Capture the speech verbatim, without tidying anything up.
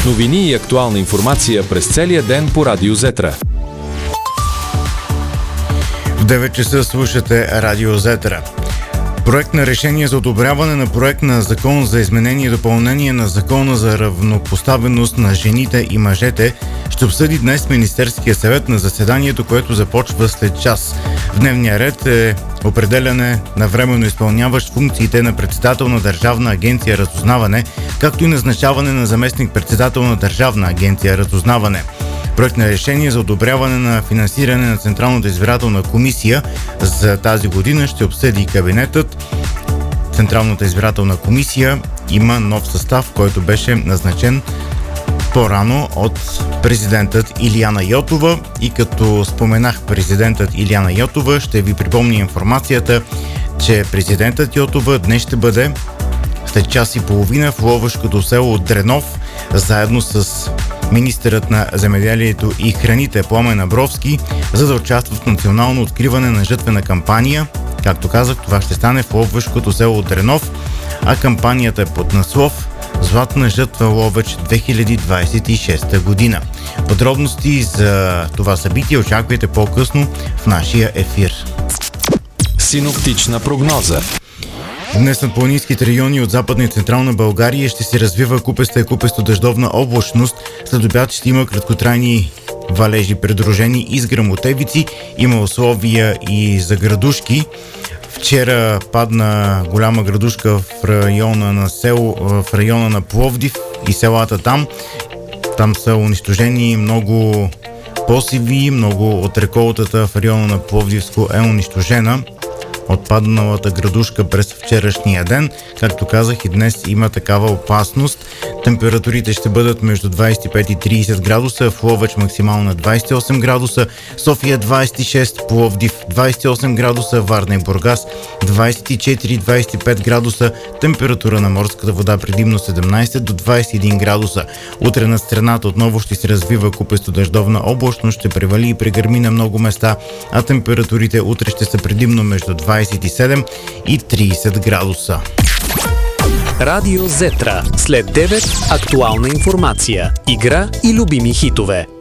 Новини и актуална информация през целия ден по Радио Зетра. В девет часа слушате Радио Зетра. Проект на решение за одобряване на проект на закон за изменение и допълнение на закона за равнопоставеност на жените и мъжете ще обсъди днес Министерския съвет на заседанието, което започва след час. В дневния ред е определяне на временно изпълняващ функциите на председател на Държавна агенция разузнаване, както и назначаване на заместник-председател на Държавна агенция разузнаване. Проект на решение за одобряване на финансиране на Централната избирателна комисия за тази година ще обсъди кабинетът. Централната избирателна комисия има нов състав, който беше назначен по-рано от президентът Илияна Йотова. И като споменах президентът Илияна Йотова, ще ви припомня информацията, че президентът Йотова днес ще бъде след час и половина в ловешкото село Дренов, заедно с министърът на земеделието и храните Пламен Абровски, за да участват в национално откриване на жътвена кампания. Както казах, това ще стане в ловешкото село Дренов, а кампанията е под наслов Златна жътва Ловеч две хиляди двадесет и шеста година. Подробности за това събитие очаквайте по-късно в нашия ефир. Синоптична прогноза. Днес над планинските райони от Западна и Централна България ще се развива купеста и купесто-дъждовна облачност. След обяд ще има краткотрайни валежи, придружени и с гръмотевици. Има условия и за градушки. Вчера падна голяма градушка в района на село, в района на Пловдив и селата там. Там са унищожени много посеви, много от реколтата в района на Пловдивско е унищожена от падналата градушка през вчерашния ден. Както казах, и днес има такава опасност. Температурите ще бъдат между двадесет и пет и тридесет градуса, в Ловеч максимално на двадесет и осем градуса, София двадесет и шест, Пловдив двадесет и осем градуса, Варна и Бургас двадесет и четири до двадесет и пет градуса, температура на морската вода предимно седемнадесет до двадесет и един градуса. Утре над страната отново ще се развива купесто-дъждовна облачност, ще превали и прегърми на много места, а температурите утре ще са предимно между двадесет и седем и тридесет градуса. Радио Зетра. След девет актуална информация, игра и любими хитове.